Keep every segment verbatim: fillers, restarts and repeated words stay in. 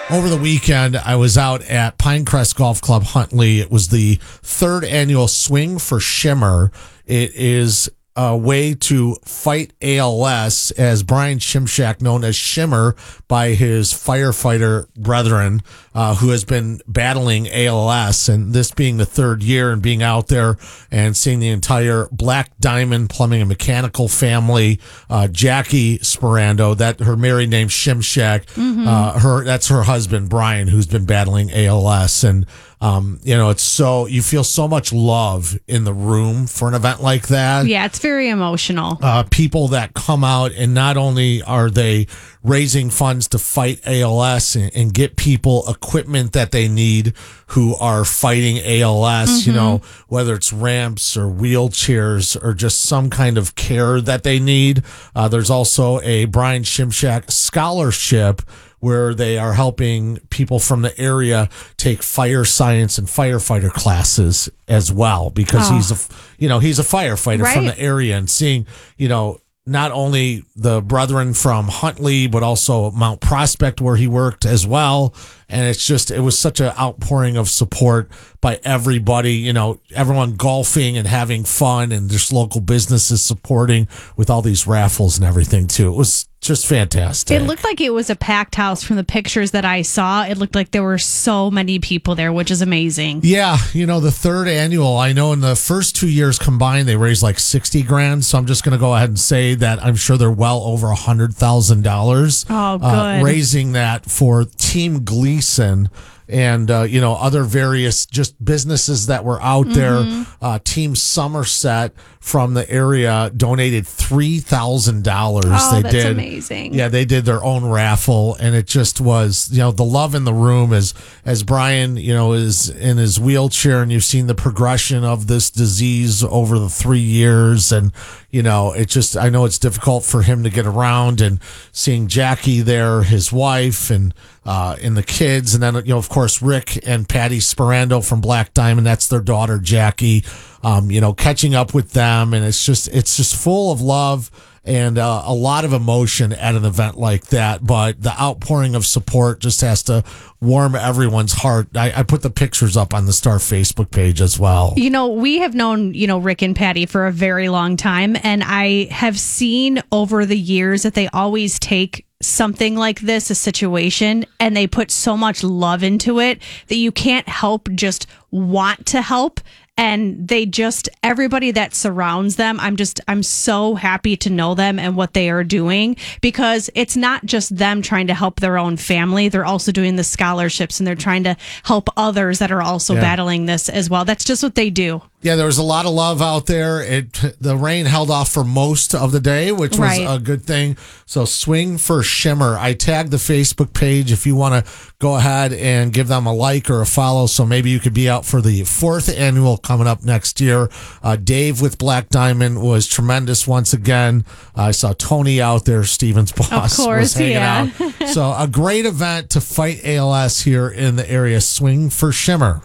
Over the weekend, I was out at Pinecrest Golf Club Huntley. It was the third annual Swing for Shimmer. It is a way to fight A L S, as Brian Shimshak, known as Shimmer by his firefighter brethren, uh, who has been battling A L S. And this being the third year and being out there and seeing the entire Black Diamond Plumbing and Mechanical family, uh, Jackie Sperando, that her married name Shimshak, mm-hmm. uh, her that's her husband Brian, who's been battling A L S. And Um, you know, it's so, you feel so much love in the room for an event like that. Yeah, it's very emotional. Uh, people that come out, and not only are they raising funds to fight A L S and, and get people equipment that they need who are fighting A L S, mm-hmm. you know, whether it's ramps or wheelchairs or just some kind of care that they need. Uh, there's also a Brian Shimshak scholarship where they are helping people from the area take fire science and firefighter classes as well, because oh. he's a, you know, he's a firefighter right. from the area, and seeing, you know, not only the brethren from Huntley, but also Mount Prospect where he worked as well. And it's just, it was such an outpouring of support by everybody, you know, everyone golfing and having fun, and just local businesses supporting with all these raffles and everything too. It was just fantastic. It looked like it was a packed house from the pictures that I saw. It looked like there were so many people there, which is amazing. Yeah. You know, the third annual, I know in the first two years combined, they raised like sixty grand. So I'm just going to go ahead and say that I'm sure they're well over a hundred thousand dollars. Oh, good. Uh, raising that for Team Gleason. And, uh, you know, other various just businesses that were out there. Mm-hmm. Uh, Team Somerset from the area donated three thousand dollars. Oh, they that's did. amazing. Yeah, they did their own raffle. And it just was, you know, the love in the room as, as Brian, you know, is in his wheelchair, and you've seen the progression of this disease over the three years. And, you know, it just, I know it's difficult for him to get around, and seeing Jackie there, his wife, and, uh, and the kids. And then, you know, of course, Rick and Patty Sperando from Black Diamond, that's their daughter, Jackie, um, you know, catching up with them. And it's just, it's just full of love and uh, a lot of emotion at an event like that. But the outpouring of support just has to warm everyone's heart. I, I put the pictures up on the Star Facebook page as well. You know, we have known, you know, Rick and Patty for a very long time, and I have seen over the years that they always take something like this, a situation, and they put so much love into it that you can't help just want to help. And they just, everybody that surrounds them, I'm just, I'm so happy to know them and what they are doing, because it's not just them trying to help their own family. They're also doing the scholarships, and they're trying to help others that are also yeah. battling this as well. That's just what they do. Yeah, there was a lot of love out there. It the rain held off for most of the day, which was right. a good thing. So Swing for Shimmer. I tagged the Facebook page if you want to go ahead and give them a like or a follow. So maybe you could be out for the fourth annual coming up next year. Uh, Dave with Black Diamond was tremendous once again. Uh, I saw Tony out there, Steven's boss, of course, was hanging yeah. out. So a great event to fight A L S here in the area. Swing for Shimmer.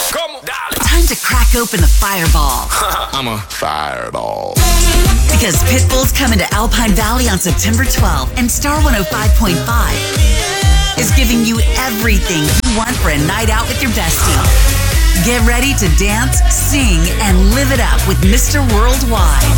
Time to crack open the fireball. I'm a fireball. Because Pitbull's coming to Alpine Valley on September twelfth, and Star one oh five point five is giving you everything you want for a night out with your bestie. Get ready to dance, sing, and live it up with Mister Worldwide.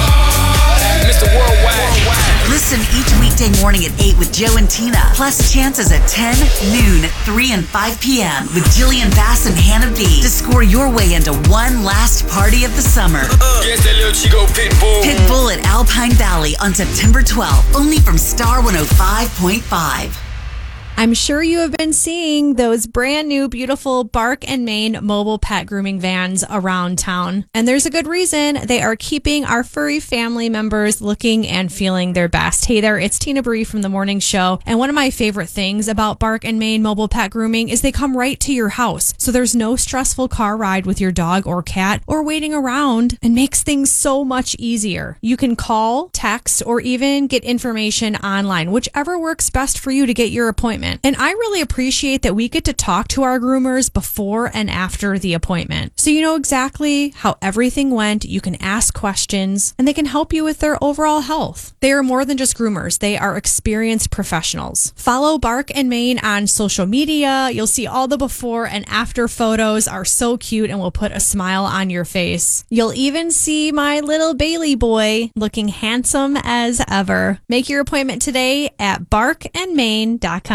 Mister Worldwide. Listen each weekday morning at eight with Joe and Tina. Plus chances at ten, noon, three, and five p.m. with Jillian Bass and Hannah B. to score your way into one last party of the summer. Yes, that little Chico Pitbull. Pitbull at Alpine Valley on September twelfth. Only from Star one oh five point five. I'm sure you have been seeing those brand new, beautiful Bark and Main mobile pet grooming vans around town. And there's a good reason. They are keeping our furry family members looking and feeling their best. Hey there, it's Tina Bree from The Morning Show. And one of my favorite things about Bark and Main mobile pet grooming is they come right to your house. So there's no stressful car ride with your dog or cat or waiting around, and makes things so much easier. You can call, text, or even get information online, whichever works best for you to get your appointment. appointment. And I really appreciate that we get to talk to our groomers before and after the appointment. So you know exactly how everything went. You can ask questions and they can help you with their overall health. They are more than just groomers. They are experienced professionals. Follow Bark and Mane on social media. You'll see all the before and after photos are so cute and will put a smile on your face. You'll even see my little Bailey boy looking handsome as ever. Make your appointment today at bark and mane dot com.